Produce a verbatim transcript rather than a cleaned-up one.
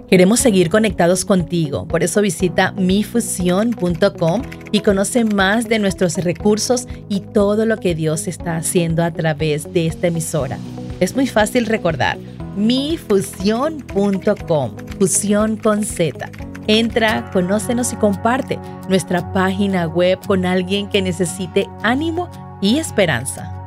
Queremos seguir conectados contigo, por eso visita mi fusión punto com y conoce más de nuestros recursos y todo lo que Dios está haciendo a través de esta emisora. Es muy fácil recordar, mi fusión punto com, fusión con Z. Entra, conócenos y comparte nuestra página web con alguien que necesite ánimo y esperanza.